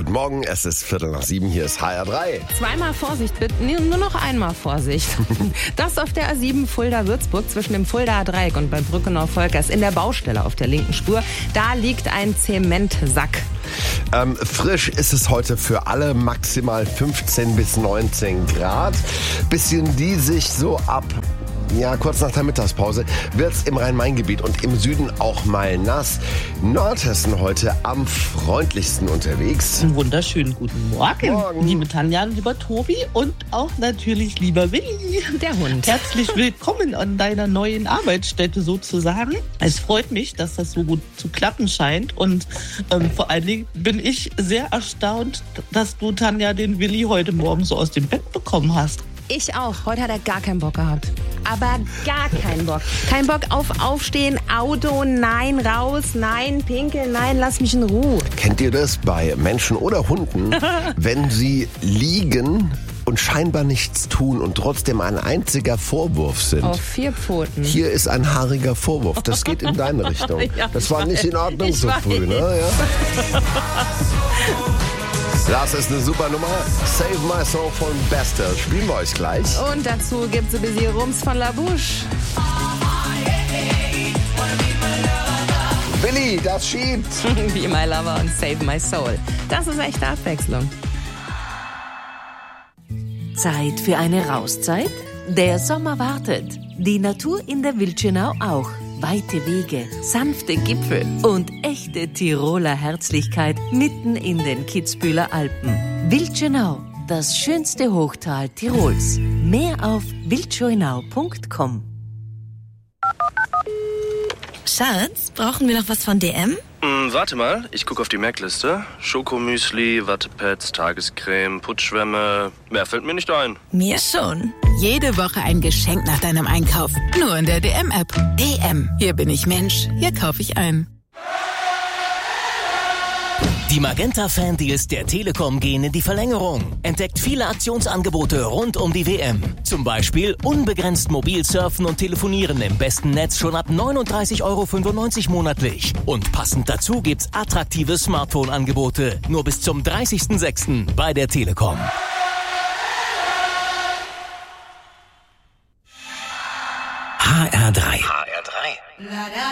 Guten Morgen, es ist 6:45, hier ist HR3. Zweimal Vorsicht bitte, nee, nur noch einmal Vorsicht. Das auf der A7 Fulda-Würzburg zwischen dem Fuldaer Dreieck und bei Brückenau-Volkers in der Baustelle auf der linken Spur. Da liegt ein Zementsack. Frisch ist es heute für alle, maximal 15 bis 19 Grad. Bisschen diesig so ab... Ja, kurz nach der Mittagspause wird's im Rhein-Main-Gebiet und im Süden auch mal nass. Nordhessen heute am freundlichsten unterwegs. Einen wunderschönen guten Morgen, Morgen. liebe Tanja, lieber Tobi und auch natürlich lieber Willi. Der Hund. Herzlich willkommen an deiner neuen Arbeitsstätte sozusagen. Es freut mich, dass das so gut zu klappen scheint und vor allen Dingen bin ich sehr erstaunt, dass du, Tanja, den Willi heute Morgen so aus dem Bett bekommen hast. Ich auch. Heute hat er gar keinen Bock gehabt. Aber gar keinen Bock. Kein Bock auf Aufstehen, Auto, nein, raus, nein, pinkeln, nein, lass mich in Ruhe. Kennt ihr das bei Menschen oder Hunden, wenn sie liegen und scheinbar nichts tun und trotzdem ein einziger Vorwurf sind? Auf 4 Pfoten. Hier ist ein haariger Vorwurf. Das geht in deine Richtung. Ja, das war nicht in Ordnung ich so weiß. früh, ne? Ja. Das ist eine super Nummer. Save My Soul von Bester. Spielen wir euch gleich. Und dazu gibt's ein bisschen Rums von La Bouche. Willi, das schiebt. Be My Lover und Save My Soul. Das ist echte Abwechslung. Zeit für eine Rauszeit? Der Sommer wartet. Die Natur in der Wildschönau auch. Weite Wege, sanfte Gipfel und echte Tiroler Herzlichkeit mitten in den Kitzbüheler Alpen. Wildschönau, das schönste Hochtal Tirols. Mehr auf wildschönau.com. Schatz, brauchen wir noch was von DM? Warte mal, ich gucke auf die Merkliste. Schokomüsli, Wattepads, Tagescreme, Putzschwämme. Mehr fällt mir nicht ein. Mir schon. Jede Woche ein Geschenk nach deinem Einkauf. Nur in der DM-App. DM, hier bin ich Mensch, hier kaufe ich ein. Die Magenta-Fan-Deals der Telekom gehen in die Verlängerung. Entdeckt viele Aktionsangebote rund um die WM. Zum Beispiel unbegrenzt mobil surfen und telefonieren im besten Netz schon ab 39,95 € monatlich. Und passend dazu gibt's attraktive Smartphone-Angebote. Nur bis zum 30.06. bei der Telekom. HR3.